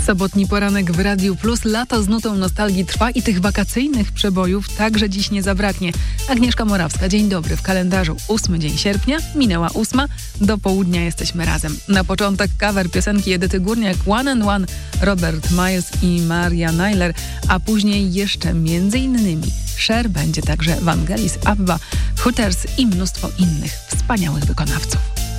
Sobotni poranek w Radiu Plus. Lato z nutą nostalgii trwa i tych wakacyjnych przebojów także dziś nie zabraknie. Agnieszka Morawska, dzień dobry. W kalendarzu 8 dzień sierpnia, minęła 8, do południa jesteśmy razem. Na początek cover piosenki Edyty Górniak One and One, Robert Miles i Maria Nyler, a później jeszcze m.in. Cher, będzie także Vangelis, Abba, Hooters i mnóstwo innych wspaniałych wykonawców.